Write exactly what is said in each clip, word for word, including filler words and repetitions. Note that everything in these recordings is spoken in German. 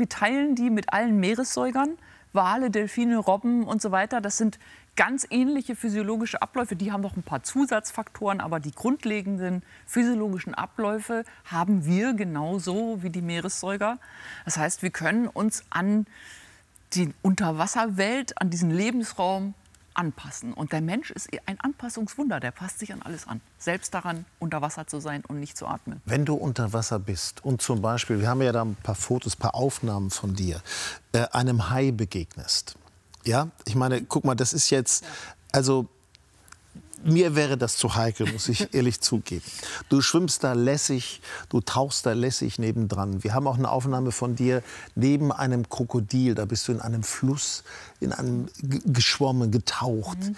Wir teilen die mit allen Meeressäugern, Wale, Delfine, Robben und so weiter. Das sind ganz ähnliche physiologische Abläufe. Die haben noch ein paar Zusatzfaktoren, aber die grundlegenden physiologischen Abläufe haben wir genauso wie die Meeressäuger. Das heißt, wir können uns an die Unterwasserwelt, an diesen Lebensraum anpassen. Und der Mensch ist ein Anpassungswunder, der passt sich an alles an. Selbst daran, unter Wasser zu sein und nicht zu atmen. Wenn du unter Wasser bist und zum Beispiel, wir haben ja da ein paar Fotos, ein paar Aufnahmen von dir, äh, einem Hai begegnest. Ja, ich meine, guck mal, das ist jetzt, also mir wäre das zu heikel, muss ich ehrlich zugeben. Du schwimmst da lässig, du tauchst da lässig nebendran. Wir haben auch eine Aufnahme von dir neben einem Krokodil. Da bist du in einem Fluss, in einem geschwommen, getaucht. Mhm.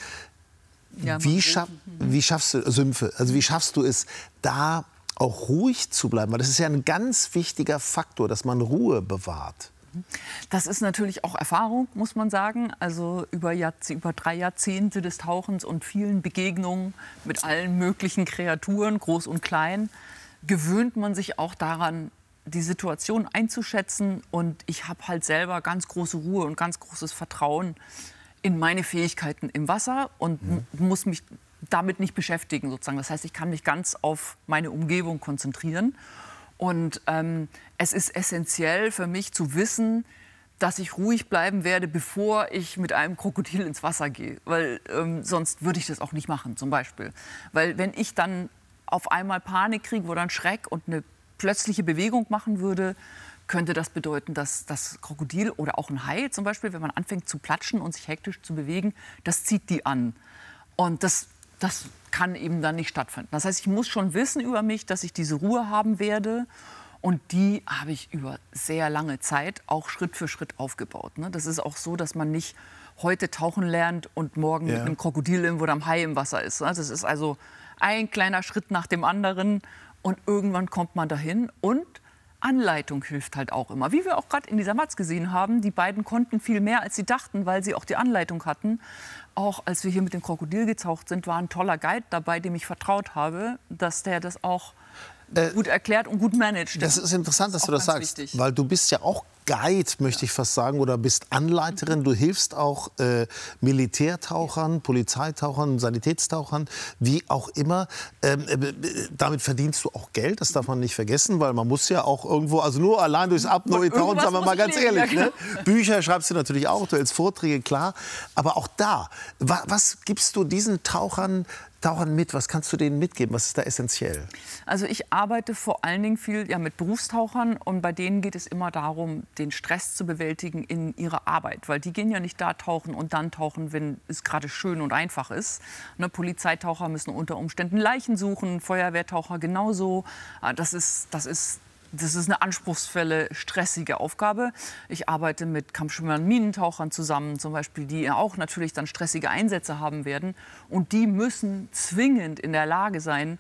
Ja, wie, schaff, wie schaffst du, Sümpfe, also wie schaffst du es, da auch ruhig zu bleiben? Weil das ist ja ein ganz wichtiger Faktor, dass man Ruhe bewahrt. Das ist natürlich auch Erfahrung, muss man sagen. Also über, Jahrze- über drei Jahrzehnte des Tauchens und vielen Begegnungen mit allen möglichen Kreaturen, groß und klein, gewöhnt man sich auch daran, die Situation einzuschätzen. Und ich habe halt selber ganz große Ruhe und ganz großes Vertrauen in meine Fähigkeiten im Wasser und mhm. muss mich damit nicht beschäftigen, sozusagen. Das heißt, ich kann mich ganz auf meine Umgebung konzentrieren. Und ähm, es ist essentiell für mich zu wissen, dass ich ruhig bleiben werde, bevor ich mit einem Krokodil ins Wasser gehe. Weil ähm, sonst würde ich das auch nicht machen, zum Beispiel. Weil wenn ich dann auf einmal Panik kriege oder einen Schreck und eine plötzliche Bewegung machen würde, könnte das bedeuten, dass das Krokodil oder auch ein Hai zum Beispiel, wenn man anfängt zu platschen und sich hektisch zu bewegen, das zieht die an. Und das Das kann eben dann nicht stattfinden. Das heißt, ich muss schon wissen über mich, dass ich diese Ruhe haben werde. Und die habe ich über sehr lange Zeit auch Schritt für Schritt aufgebaut. Das ist auch so, dass man nicht heute tauchen lernt und morgen ja. mit einem Krokodil oder einem Hai im Wasser ist. Das ist also ein kleiner Schritt nach dem anderen. Und irgendwann kommt man dahin. Und Anleitung hilft halt auch immer. Wie wir auch gerade in dieser Matz gesehen haben, die beiden konnten viel mehr, als sie dachten, weil sie auch die Anleitung hatten. Auch als wir hier mit dem Krokodil getaucht sind, war ein toller Guide dabei, dem ich vertraut habe, dass der das auch äh, gut erklärt und gut managt. Das ist interessant, dass das du das sagst, wichtig. Weil du bist ja auch Guide, möchte ja. ich fast sagen, oder bist Anleiterin. Du hilfst auch äh, Militärtauchern, Polizeitauchern, Sanitätstauchern, wie auch immer. Ähm, äh, damit verdienst du auch Geld, das darf man nicht vergessen, weil man muss ja auch irgendwo, also nur allein durchs Apnoe tauchen, sagen wir mal ganz leben, ehrlich. Ja, genau. ne? Bücher schreibst du natürlich auch, du hältst Vorträge, klar. Aber auch da, wa was gibst du diesen Tauchern Tauchern mit? Was kannst du denen mitgeben? Was ist da essentiell? Also ich arbeite vor allen Dingen viel ja, mit Berufstauchern und bei denen geht es immer darum, den Stress zu bewältigen in ihrer Arbeit. Weil die gehen ja nicht da tauchen und dann tauchen, wenn es gerade schön und einfach ist. Ne, Polizeitaucher müssen unter Umständen Leichen suchen, Feuerwehrtaucher genauso. Das ist, das ist Das ist eine anspruchsvolle, stressige Aufgabe. Ich arbeite mit Kampfschwimmern, Minentauchern zusammen, zum Beispiel, die auch natürlich dann stressige Einsätze haben werden. Und die müssen zwingend in der Lage sein,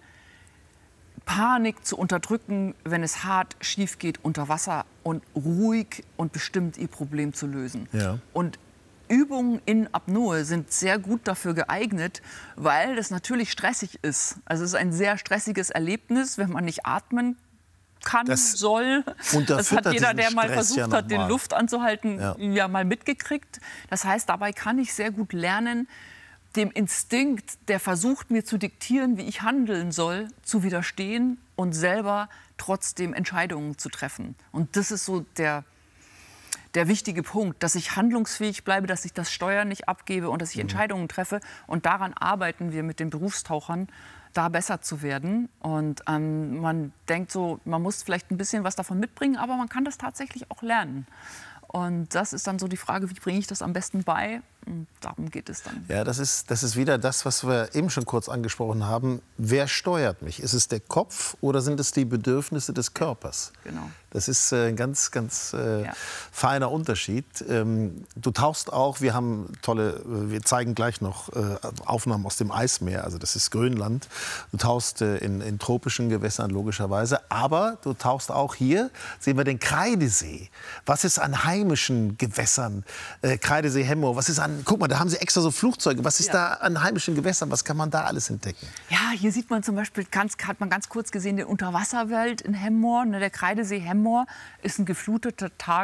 Panik zu unterdrücken, wenn es hart schief geht unter Wasser und ruhig und bestimmt ihr Problem zu lösen. Ja. Und Übungen in Apnoe sind sehr gut dafür geeignet, weil das natürlich stressig ist. Also es ist ein sehr stressiges Erlebnis, wenn man nicht atmen kann, das soll. Das hat jeder, der mal versucht ja hat, den Luft anzuhalten, ja. ja mal mitgekriegt. Das heißt, dabei kann ich sehr gut lernen, dem Instinkt, der versucht, mir zu diktieren, wie ich handeln soll, zu widerstehen und selber trotzdem Entscheidungen zu treffen. Und das ist so der, der wichtige Punkt, dass ich handlungsfähig bleibe, dass ich das Steuer nicht abgebe und dass ich mhm. Entscheidungen treffe. Und daran arbeiten wir mit den Berufstauchern, da besser zu werden. Und ähm, man denkt so, man muss vielleicht ein bisschen was davon mitbringen, aber man kann das tatsächlich auch lernen. Und das ist dann so die Frage, wie bringe ich das am besten bei? Und darum geht es dann. Ja, das ist, das ist wieder das, was wir eben schon kurz angesprochen haben. Wer steuert mich? Ist es der Kopf oder sind es die Bedürfnisse des Körpers? Genau. Das ist äh, ein ganz, ganz äh, ja. feiner Unterschied. Ähm, du tauchst auch, wir haben tolle, wir zeigen gleich noch äh, Aufnahmen aus dem Eismeer, also das ist Grönland. Du tauchst äh, in, in tropischen Gewässern logischerweise, aber du tauchst auch hier, sehen wir den Kreidesee. Was ist an heimischen Gewässern? Äh, Kreidesee, Hemmoor, was ist an, guck mal, da haben sie extra so Flugzeuge. Was ist ja. da an heimischen Gewässern? Was kann man da alles entdecken? Ja, hier sieht man zum Beispiel, ganz, hat man ganz kurz gesehen, die Unterwasserwelt in Hemmoor, ne, der Kreidesee Hemmoor ist ein gefluteter Tag.